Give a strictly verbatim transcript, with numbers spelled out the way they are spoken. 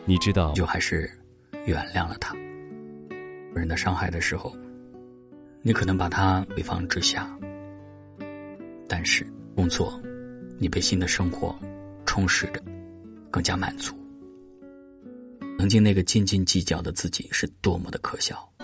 你知道， 就还是原谅了他。人的伤害的时候，你可能把他微放之下，但是工作，你被新的生活充实着，更加满足。曾经那个斤斤计较的自己是多么的可笑。